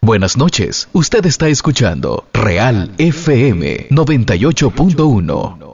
Buenas noches. Usted está escuchando Real FM 98.1.